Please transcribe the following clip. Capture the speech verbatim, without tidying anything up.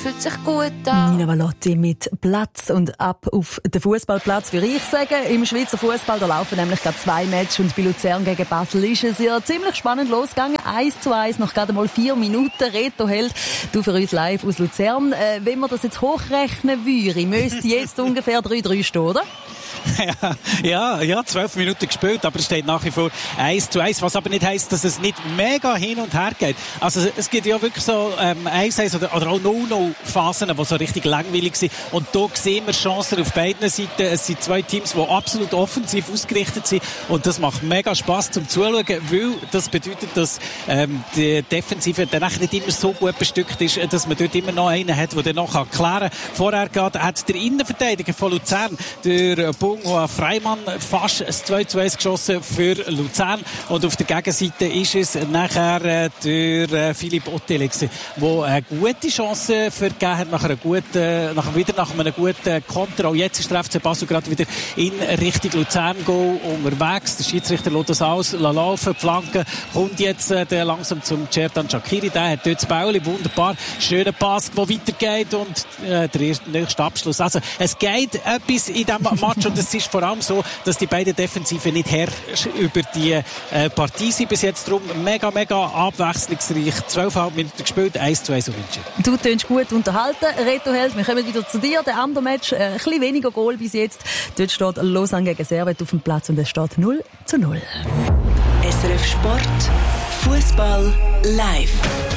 fühlt sich gut an. Nina Valotti mit Platz und ab auf den Fußballplatz, würde ich sagen. Im Schweizer Fußball, da laufen nämlich gerade zwei Matches und bei Luzern gegen Basel ist es ja ziemlich spannend losgegangen. eins zu eins, noch gerade mal vier Minuten. Reto Held, du für uns live aus Luzern. Äh, wenn man das jetzt hochrechnen würde, müsste jetzt ungefähr drei drei stehen, oder? ja, ja, zwölf Minuten gespielt, aber es steht nach wie vor eins zu eins, was aber nicht heisst, dass es nicht mega hin und her geht. Also es gibt ja wirklich so ähm, eins eins oder, oder auch null null Phasen, die so richtig langweilig sind. Und da sehen wir Chancen auf beiden Seiten. Es sind zwei Teams, die absolut offensiv ausgerichtet sind und das macht mega Spass zum Zuschauen, weil das bedeutet, dass ähm, die Defensive dann nicht immer so gut bestückt ist, dass man dort immer noch einen hat, der dann noch klären kann. Vorher geht, hat der Innenverteidiger von Luzern, der Bunghua Freimann, fast ein zwei zu eins geschossen für Luzern. Und auf der Gegenseite ist es nachher äh, der äh, Philipp Ottele, der eine gute Chance vergeben hat, nach einer guten, nach, wieder nach einem guten Konter. Auch jetzt ist der F C Basel gerade wieder in Richtung Luzern-Goal unterwegs. Der Schiedsrichter lässt das aus, laufen, die Flanke kommt jetzt äh, langsam zum Cerdan Shaqiri. Der hat dort das Bäuli, wunderbar, schöner Pass, der weitergeht und äh, der erste, nächste Abschluss. Also es geht etwas in diesem Match und es ist vor allem so, dass die beiden Defensiven nicht Herr über die äh, Partie sind bis jetzt. Darum mega, mega abwechslungsreich. zwölfeinhalb Minuten gespielt, eins zu eins unentschieden. Du tönst gut unterhalten, Reto Held. Wir kommen wieder zu dir. Der andere Match, äh, ein bisschen weniger Goal bis jetzt. Dort steht Lausanne gegen Servette auf dem Platz und es steht null zu null. S R F Sport, Fußball live.